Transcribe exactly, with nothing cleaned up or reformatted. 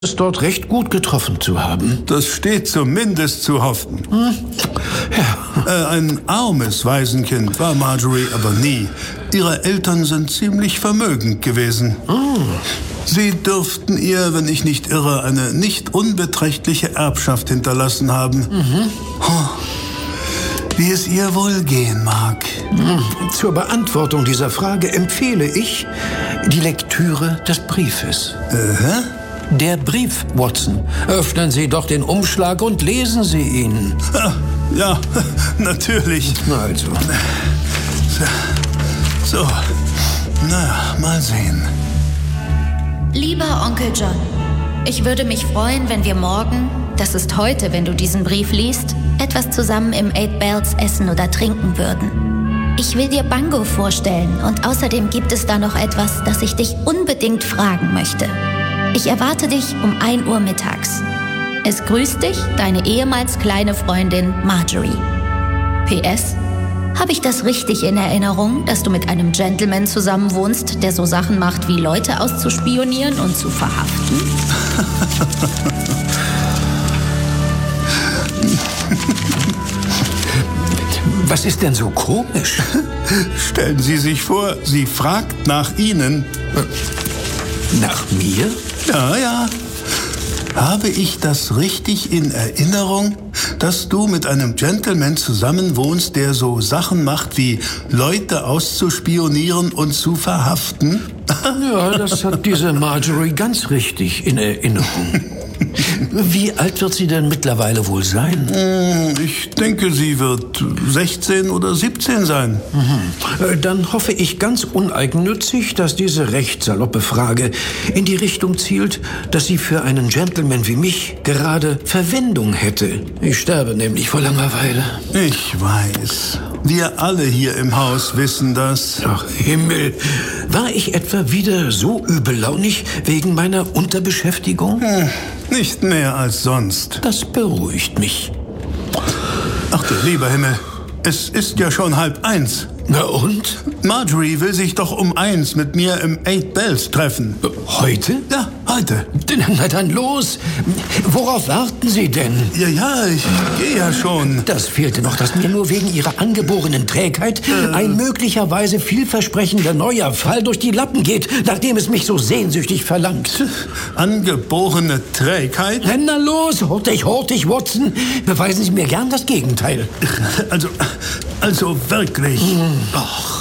es dort recht gut getroffen zu haben. Das steht zumindest zu hoffen. Hm? Ja. Äh, ein armes Waisenkind war Marjorie aber nie. Ihre Eltern sind ziemlich vermögend gewesen. Oh. Sie dürften ihr, wenn ich nicht irre, eine nicht unbeträchtliche Erbschaft hinterlassen haben. Mhm. Wie es ihr wohl gehen mag. Zur Beantwortung dieser Frage empfehle ich die Lektüre des Briefes. Äh? Der Brief, Watson. Öffnen Sie doch den Umschlag und lesen Sie ihn. Ja, natürlich. Also. So, na, mal sehen. Lieber Onkel John, ich würde mich freuen, wenn wir morgen, das ist heute, wenn du diesen Brief liest, etwas zusammen im Eight Bells essen oder trinken würden. Ich will dir Bango vorstellen und außerdem gibt es da noch etwas, das ich dich unbedingt fragen möchte. Ich erwarte dich um ein Uhr mittags. Es grüßt dich, deine ehemals kleine Freundin Marjorie. P S. Habe ich das richtig in Erinnerung, dass du mit einem Gentleman zusammenwohnst, der so Sachen macht, wie Leute auszuspionieren und zu verhaften? Was ist denn so komisch? Stellen Sie sich vor, sie fragt nach Ihnen. Nach mir? Ja, ja. Habe ich das richtig in Erinnerung, dass du mit einem Gentleman zusammenwohnst, der so Sachen macht, wie Leute auszuspionieren und zu verhaften? Ja, das hat diese Marjorie ganz richtig in Erinnerung. Wie alt wird sie denn mittlerweile wohl sein? Ich denke, sie wird sechzehn oder siebzehn sein. Mhm. Dann hoffe ich ganz uneigennützig, dass diese recht saloppe Frage in die Richtung zielt, dass sie für einen Gentleman wie mich gerade Verwendung hätte. Ich sterbe nämlich vor Langeweile. Ich weiß. Wir alle hier im Haus wissen das. Ach Himmel, war ich etwa wieder so übellaunig wegen meiner Unterbeschäftigung? Hm, nicht mehr als sonst. Das beruhigt mich. Ach du lieber Himmel, es ist ja schon halb eins. Na und? Marjorie will sich doch um eins mit mir im Eight Bells treffen. Heute? Ja, heute. Na dann los. Worauf warten Sie denn? Ja, ja, ich gehe ja schon. Das fehlte noch, dass mir nur wegen Ihrer angeborenen Trägheit äh. ein möglicherweise vielversprechender neuer Fall durch die Lappen geht, nachdem es mich so sehnsüchtig verlangt. Angeborene Trägheit? Na los, hurtig, hurtig, Watson. Beweisen Sie mir gern das Gegenteil. Also, also wirklich. Hm. Ach.